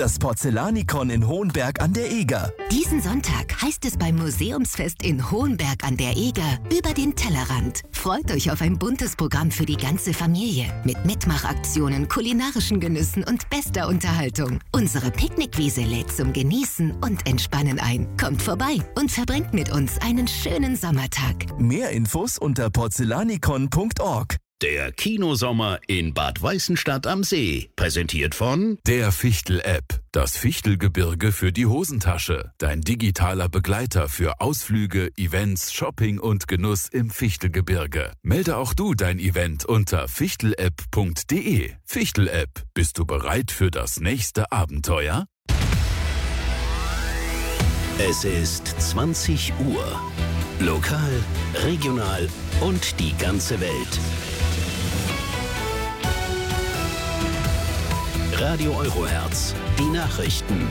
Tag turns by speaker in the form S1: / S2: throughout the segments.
S1: das Porzellanikon in Hohenberg an der Eger.
S2: Diesen Sonntag heißt es beim Museumsfest in Hohenberg an der Eger über den Tellerrand. Freut euch auf ein buntes Programm für die ganze Familie mit Mitmachaktionen, kulinarischen Genüssen und bester Unterhaltung. Unsere Picknickwiese lädt zum Genießen und Entspannen ein. Kommt vorbei und verbringt mit uns einen schönen Sommertag.
S1: Mehr Infos unter porzellanikon.org.
S3: Der Kinosommer in Bad Weißenstadt am See. Präsentiert von
S4: der Fichtel-App. Das Fichtelgebirge für die Hosentasche. Dein digitaler Begleiter für Ausflüge, Events, Shopping und Genuss im Fichtelgebirge. Melde auch du dein Event unter fichtelapp.de. Fichtel-App. Bist du bereit für das nächste Abenteuer?
S3: Es ist 20 Uhr. Lokal, regional und die ganze Welt. Radio Eurohertz, die Nachrichten.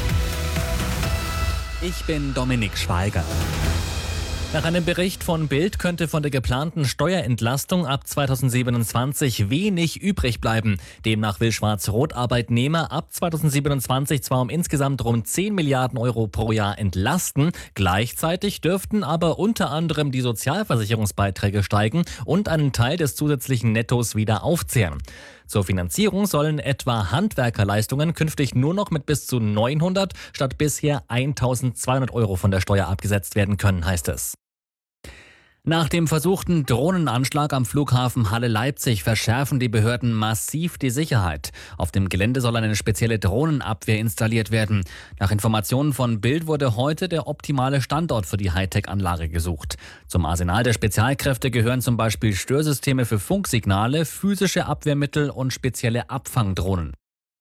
S5: Ich bin Dominik Schweiger. Nach einem Bericht von Bild könnte von der geplanten Steuerentlastung ab 2027 wenig übrig bleiben. Demnach will Schwarz-Rot Arbeitnehmer ab 2027 zwar um insgesamt rund 10 Milliarden Euro pro Jahr entlasten, gleichzeitig dürften aber unter anderem die Sozialversicherungsbeiträge steigen und einen Teil des zusätzlichen Nettos wieder aufzehren. Zur Finanzierung sollen etwa Handwerkerleistungen künftig nur noch mit bis zu 900 statt bisher 1.200 Euro von der Steuer abgesetzt werden können, heißt es. Nach dem versuchten Drohnenanschlag am Flughafen Halle-Leipzig verschärfen die Behörden massiv die Sicherheit. Auf dem Gelände soll eine spezielle Drohnenabwehr installiert werden. Nach Informationen von Bild wurde heute der optimale Standort für die Hightech-Anlage gesucht. Zum Arsenal der Spezialkräfte gehören zum Beispiel Störsysteme für Funksignale, physische Abwehrmittel und spezielle Abfangdrohnen.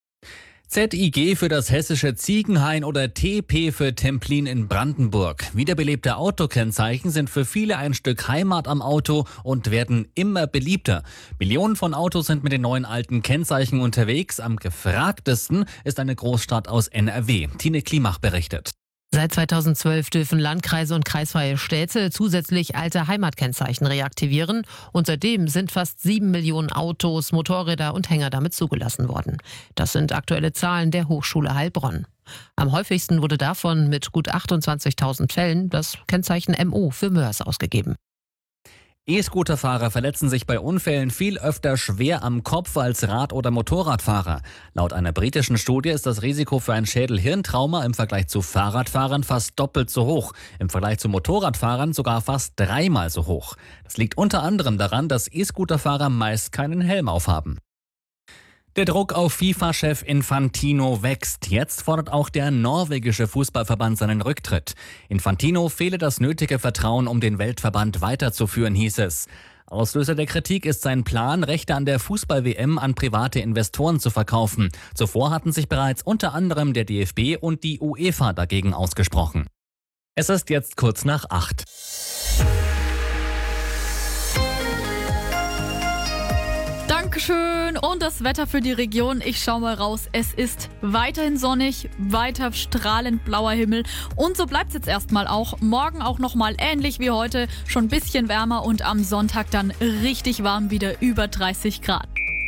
S5: ZIG für das hessische Ziegenhain oder TP für Templin in Brandenburg. Wiederbelebte Autokennzeichen sind für viele ein Stück Heimat am Auto und werden immer beliebter. Millionen von Autos sind mit den neuen alten Kennzeichen unterwegs. Am gefragtesten ist eine Großstadt aus NRW. Tine Klimach berichtet.
S6: Seit 2012 dürfen Landkreise und kreisfreie Städte zusätzlich alte Heimatkennzeichen reaktivieren. Und seitdem sind fast 7 Millionen Autos, Motorräder und Hänger damit zugelassen worden. Das sind aktuelle Zahlen der Hochschule Heilbronn. Am häufigsten wurde davon mit gut 28.000 Fällen das Kennzeichen MO für Mörs ausgegeben.
S5: E-Scooterfahrer verletzen sich bei Unfällen viel öfter schwer am Kopf als Rad- oder Motorradfahrer. Laut einer britischen Studie ist das Risiko für ein Schädel-Hirntrauma im Vergleich zu Fahrradfahrern fast doppelt so hoch. Im Vergleich zu Motorradfahrern sogar fast 3-mal so hoch. Das liegt unter anderem daran, dass E-Scooterfahrer meist keinen Helm aufhaben. Der Druck auf FIFA-Chef Infantino wächst. Jetzt fordert auch der norwegische Fußballverband seinen Rücktritt. Infantino fehle das nötige Vertrauen, um den Weltverband weiterzuführen, hieß es. Auslöser der Kritik ist sein Plan, Rechte an der Fußball-WM an private Investoren zu verkaufen. Zuvor hatten sich bereits unter anderem der DFB und die UEFA dagegen ausgesprochen. Es ist jetzt kurz nach 8.
S7: Dankeschön. Und das Wetter für die Region. Ich schaue mal raus. Es ist weiterhin sonnig, weiter strahlend blauer Himmel. Und so bleibt es jetzt erstmal auch. Morgen auch nochmal ähnlich wie heute. Schon ein bisschen wärmer und am Sonntag dann richtig warm wieder über 30 Grad.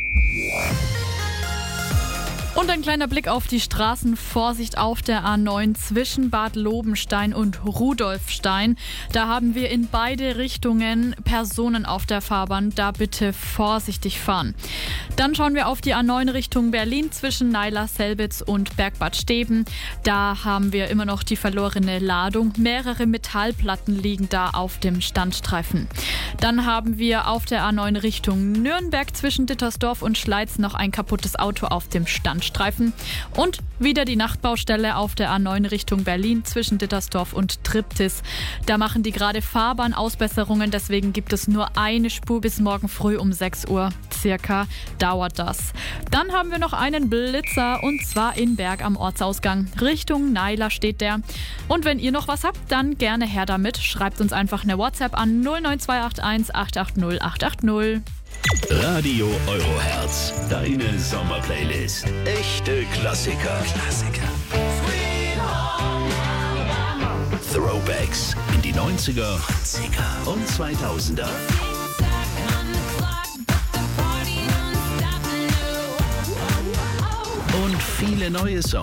S7: Und ein kleiner Blick auf die Straßen. Vorsicht auf der A9 zwischen Bad Lobenstein und Rudolfstein. Da haben wir in beide Richtungen Personen auf der Fahrbahn. Da bitte vorsichtig fahren. Dann schauen wir auf die A9 Richtung Berlin zwischen Naila, Selbitz und Bergbad Steben. Da haben wir immer noch die verlorene Ladung. Mehrere Metallplatten liegen da auf dem Standstreifen. Dann haben wir auf der A9 Richtung Nürnberg zwischen Dittersdorf und Schleiz noch ein kaputtes Auto auf dem Standstreifen. Und wieder die Nachtbaustelle auf der A9 Richtung Berlin zwischen Dittersdorf und Triptis. Da machen die gerade Fahrbahnausbesserungen, deswegen gibt es nur eine Spur bis morgen früh um 6 Uhr circa dauert das. Dann haben wir noch einen Blitzer und zwar in Berg am Ortsausgang. Richtung Naila steht der. Und wenn ihr noch was habt, dann gerne her damit. Schreibt uns einfach eine WhatsApp an 09281 880 880.
S3: Radio Eurohertz, deine Sommerplaylist. Echte Klassiker. Throwbacks in die 90er und 2000er. Und viele neue Songs.